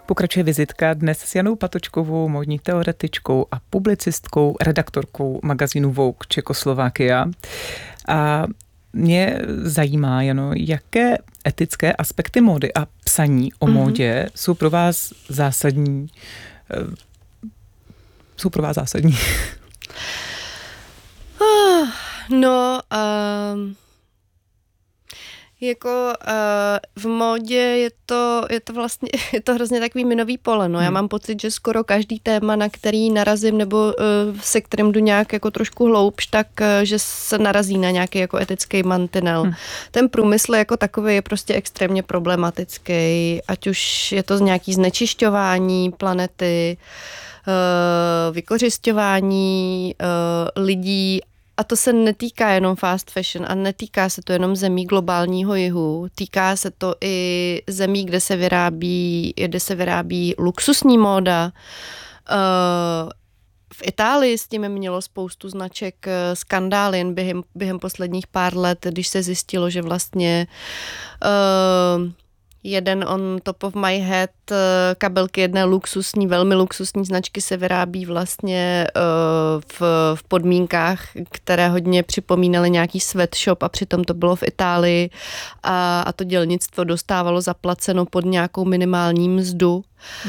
Pokračuje vizitka dnes s Janou Patočkovou, módní teoretičkou a publicistkou, redaktorkou magazínu Vogue Čekoslovákia. A mě zajímá, Jano, jaké etické aspekty módy a psaní o módě jsou pro vás zásadní? V módě je to vlastně hrozně takový minový pole. No. Já mám pocit, že skoro každý téma, na který narazím nebo se kterým jdu nějak jako trošku hloubš, tak že se narazí na nějaký jako etický mantinel. Ten průmysl jako takový je prostě extrémně problematický, ať už je to z nějaký znečišťování planety, vykořisťování lidí. A to se netýká jenom fast fashion a netýká se to jenom zemí globálního jihu. Týká se to i zemí, kde se vyrábí luxusní móda. V Itálii s tím mělo spoustu značek skandály během posledních pár let, když se zjistilo, že vlastně jeden on top of my head kabelky jedné velmi luxusní značky se vyrábí vlastně v podmínkách, které hodně připomínaly nějaký sweatshop a přitom to bylo v Itálii a to dělnictvo dostávalo zaplaceno pod nějakou minimální mzdu.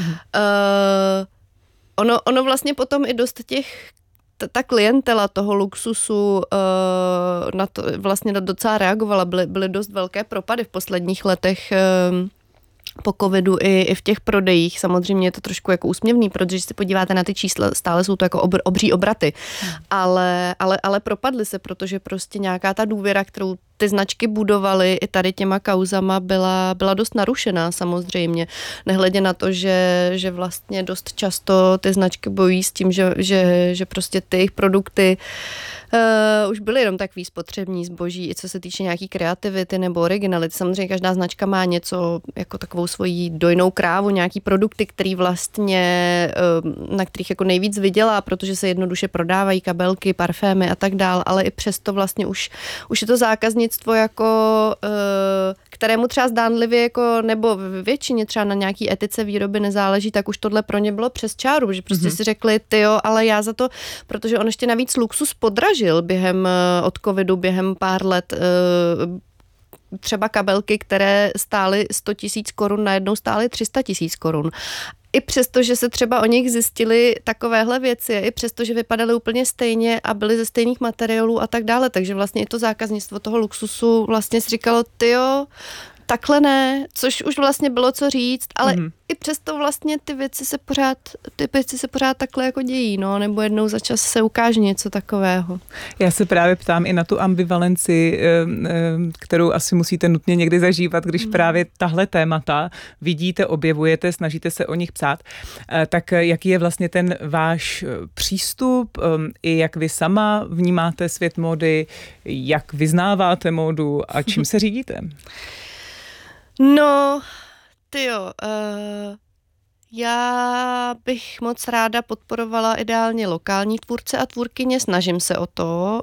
Ono vlastně potom i dost ta klientela toho luxusu na to vlastně docela reagovala. Byly dost velké propady v posledních letech po covidu i v těch prodejích. Samozřejmě je to trošku jako úsměvný, protože když se podíváte na ty čísla, stále jsou to jako obří obraty. Ale propadly se, protože prostě nějaká ta důvěra, kterou ty značky budovaly i tady těma kauzama byla dost narušená samozřejmě. Nehledě na to, že vlastně dost často ty značky bojují s tím, že prostě ty jejich produkty už byly jenom takový spotřební zboží, i co se týče nějaký kreativity nebo originality. Samozřejmě každá značka má něco jako takovou svoji dojnou krávu, nějaký produkty, který vlastně, na kterých jako nejvíc vydělá, protože se jednoduše prodávají kabelky, parfémy a tak dál, ale i přesto vlastně už je to zákaznictvo jako, kterému třeba zdánlivě jako, nebo většině třeba na nějaký etice výroby nezáleží, tak už tohle pro ně bylo přes čáru, že prostě si řekli, tyjo, ale já za to, protože on ještě navíc luxus podražil od covidu během pár let, třeba kabelky, které stály 100 000 korun, najednou stály 300 000 korun. I přesto, že se třeba o nich zjistily takovéhle věci, i přesto, že vypadaly úplně stejně a byly ze stejných materiálů a tak dále. Takže vlastně i to zákaznictvo toho luxusu vlastně si říkalo, tyjo, takhle ne, což už vlastně bylo co říct, ale i přesto vlastně ty věci se pořád takhle jako dějí, no, nebo jednou za čas se ukáže něco takového. Já se právě ptám i na tu ambivalenci, kterou asi musíte nutně někdy zažívat, když právě tahle témata vidíte, objevujete, snažíte se o nich psát. Tak jaký je vlastně ten váš přístup, i jak vy sama vnímáte svět módy, jak vyznáváte módu a čím se řídíte? No, já bych moc ráda podporovala ideálně lokální tvůrce a tvůrkyně, snažím se o to.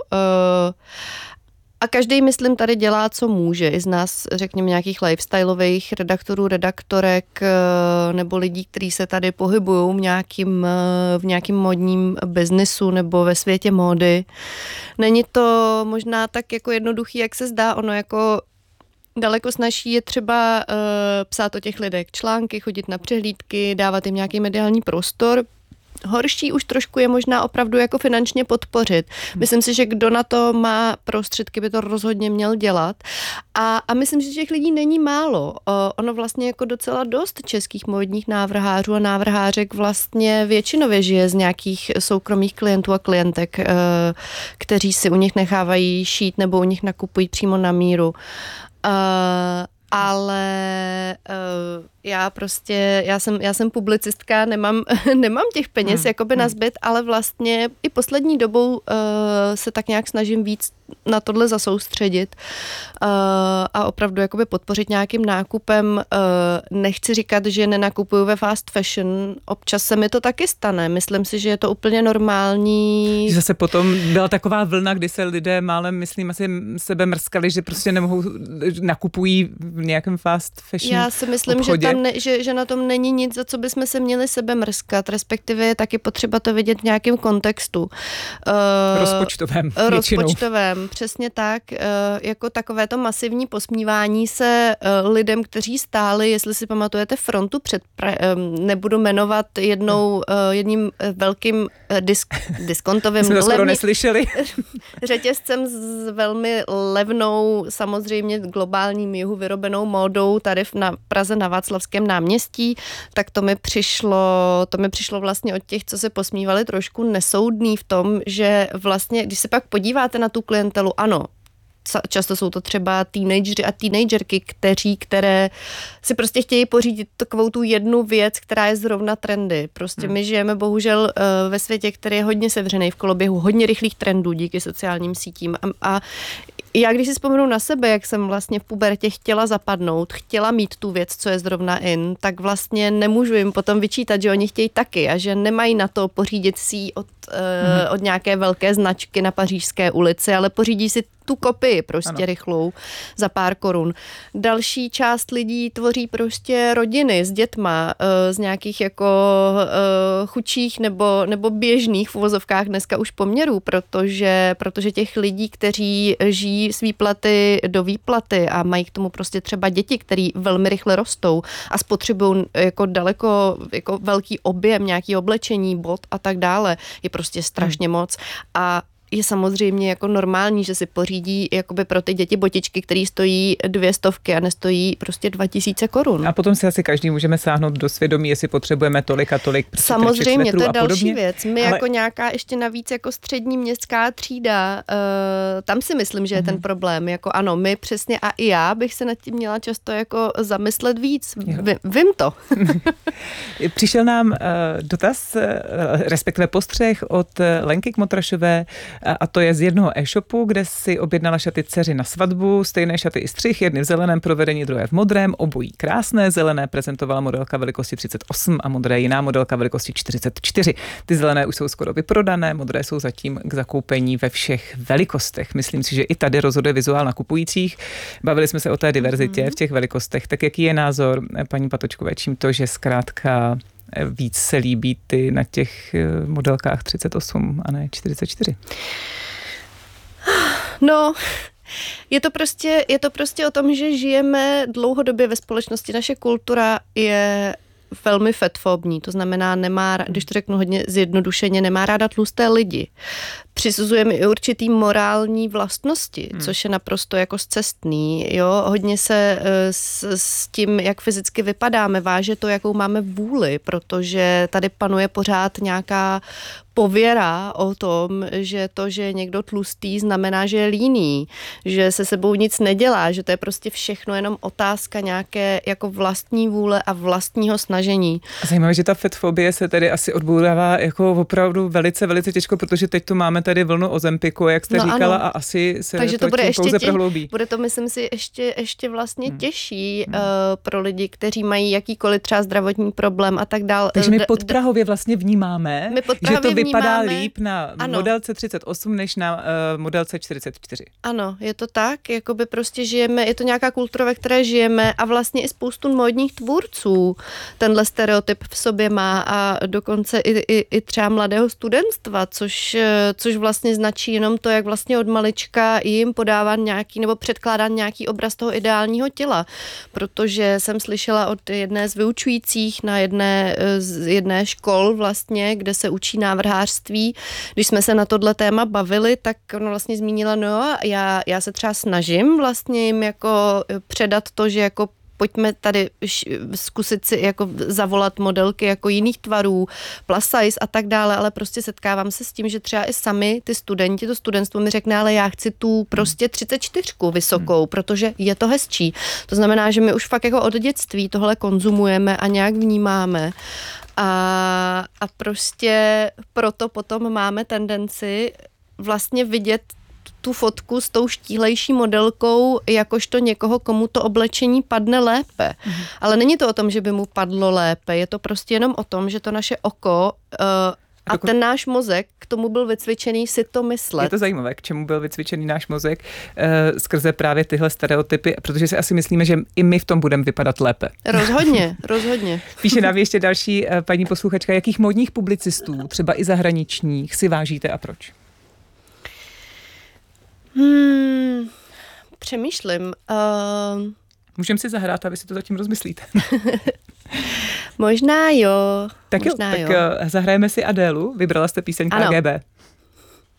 A každý, myslím, tady dělá, co může. I z nás, řekněme, nějakých lifestyleových redaktorů, redaktorek nebo lidí, kteří se tady pohybují v nějakým modním biznesu nebo ve světě módy. Není to možná tak jako jednoduchý, jak se zdá. Ono jako daleko snazší je třeba psát o těch lidech články, chodit na přehlídky, dávat jim nějaký mediální prostor. Horší už trošku je možná opravdu jako finančně podpořit. Myslím si, že kdo na to má prostředky, by to rozhodně měl dělat. A myslím si, že těch lidí není málo. Ono vlastně jako docela dost českých módních návrhářů a návrhářek vlastně většinově žije z nějakých soukromých klientů a klientek, kteří si u nich nechávají šít nebo u nich nakupují přímo na míru. Ale já jsem publicistka, nemám těch peněz jakoby na zbyt, ale vlastně i poslední dobou se tak nějak snažím víc na tohle zasoustředit a opravdu jakoby podpořit nějakým nákupem. Nechci říkat, že nenakupuju ve fast fashion, občas se mi to taky stane. Myslím si, že je to úplně normální. Zase potom byla taková vlna, kdy se lidé málem, myslím, asi sebe mrskali, že prostě nemohou, nakupují v nějakém fast fashion Já si myslím, že na tom není nic, za co bychom se měli sebe mrskat, respektive je taky potřeba to vidět v nějakém kontextu. Rozpočtovém, přesně tak. Jako takové to masivní posmívání se lidem, kteří stáli, jestli si pamatujete frontu nebudu jmenovat jedním velkým diskontovým jsme to skoro neslyšeli. řetězcem s velmi levnou, samozřejmě globálním jihu vyrobenou módou tady na Praze na Václavském náměstí, tak to mi přišlo vlastně od těch, co se posmívali, trošku nesoudný v tom, že vlastně, když se pak podíváte na tu klientelu, ano, často jsou to třeba teenageři a teenagerky, které si prostě chtějí pořídit takovou tu jednu věc, která je zrovna trendy. Prostě my žijeme bohužel ve světě, který je hodně sevřený v koloběhu, hodně rychlých trendů díky sociálním sítím a já když si vzpomenu na sebe, jak jsem vlastně v pubertě chtěla zapadnout, chtěla mít tu věc, co je zrovna in, tak vlastně nemůžu jim potom vyčítat, že oni chtějí taky a že nemají na to pořídit si ji od nějaké velké značky na Pařížské ulici, ale pořídí si tu kopii prostě rychlou za pár korun. Další část lidí tvoří prostě rodiny s dětma z nějakých jako chudších nebo běžných v uvozovkách dneska už poměrů, protože těch lidí, kteří žijí s výplaty do výplaty a mají k tomu prostě třeba děti, který velmi rychle rostou a spotřebují jako daleko jako velký objem nějaký oblečení, bot a tak dále, je prostě strašně moc a je samozřejmě jako normální, že si pořídí jakoby pro ty děti botičky, které stojí 200 a nestojí prostě 2000 korun. A potom si asi každý můžeme sáhnout do svědomí, jestli potřebujeme tolik a tolik. Samozřejmě, to je další věc. My jako nějaká ještě navíc jako střední městská třída, tam si myslím, že je ten problém. Jako ano, my přesně a i já bych se nad tím měla často jako zamyslet víc. Vím to. Přišel nám dotaz, respektive postřeh od Lenky Kmotrašové, a to je z jednoho e-shopu, kde si objednala šaty dceři na svatbu, stejné šaty i střih, jedny v zeleném provedení, druhé v modrém, obojí krásné, zelené prezentovala modelka velikosti 38 a modré jiná modelka velikosti 44. Ty zelené už jsou skoro vyprodané, modré jsou zatím k zakoupení ve všech velikostech. Myslím si, že i tady rozhoduje vizuál nakupujících. Bavili jsme se o té diverzitě v těch velikostech. Tak jaký je názor paní Patočkové, čím to, že zkrátka víc se líbí ty na těch modelkách 38 a ne 44? No, je to prostě o tom, že žijeme dlouhodobě ve společnosti. Naše kultura je velmi fetfobní, to znamená, když to řeknu hodně zjednodušeně, nemá ráda tlusté lidi. Přisuzujeme i určitý morální vlastnosti, což je naprosto jako scestný. Jo? Hodně se s tím, jak fyzicky vypadáme, váže to, jakou máme vůli, protože tady panuje pořád nějaká pověra o tom, že to, že je někdo tlustý, znamená, že je líný, že se sebou nic nedělá, že to je prostě všechno jenom otázka nějaké jako vlastní vůle a vlastního snažení. Zajímavé, že ta fetfobie se tedy asi odbourává jako opravdu velice, velice těžko, protože teď tu máme tady vlnu Ozempiku, jak jste říkala, a asi se takže to bude ještě pouze prohloubí. Bude to, myslím si, ještě vlastně těžší pro lidi, kteří mají jakýkoliv třeba zdravotní problém a tak dále. Takže my podprahově vlastně vnímáme, že to vypadá líp na modelce 38 než na modelce 44. Ano, je to tak, jakoby prostě žijeme, je to nějaká kultura, ve které žijeme a vlastně i spoustu módních tvůrců tenhle stereotyp v sobě má a dokonce i třeba mladého studentstva, což vlastně značí jenom to, jak vlastně od malička jim podává nějaký nebo předkládá nějaký obraz toho ideálního těla, protože jsem slyšela od jedné z vyučujících na jedné škol vlastně, kde se učí návrhářství, když jsme se na tohle téma bavili, tak ona vlastně zmínila, no já se třeba snažím vlastně jim jako předat to, že jako pojďme tady zkusit si jako zavolat modelky jako jiných tvarů, plus size a tak dále, ale prostě setkávám se s tím, že třeba i sami ty studenti, to studentstvo mi řekne, ale já chci tu prostě 34 vysokou, protože je to hezčí. To znamená, že my už fakt jako od dětství tohle konzumujeme a nějak vnímáme. A prostě proto potom máme tendenci vlastně vidět tu fotku s tou štíhlejší modelkou jakožto někoho, komu to oblečení padne lépe. Ale není to o tom, že by mu padlo lépe, je to prostě jenom o tom, že to naše oko a ten náš mozek k tomu byl vycvičený si to myslet. Je to zajímavé, k čemu byl vycvičený náš mozek skrze právě tyhle stereotypy, protože si asi myslíme, že i my v tom budeme vypadat lépe. Rozhodně. Píše nám ještě další paní posluchačka, jakých módních publicistů, třeba i zahraničních, si vážíte a proč? Přemýšlím. Můžeme si zahrát a vy si to zatím rozmyslíte. Možná jo. Tak možná jo, tak zahrajeme si Adélu. Vybrala jste píseň KGB.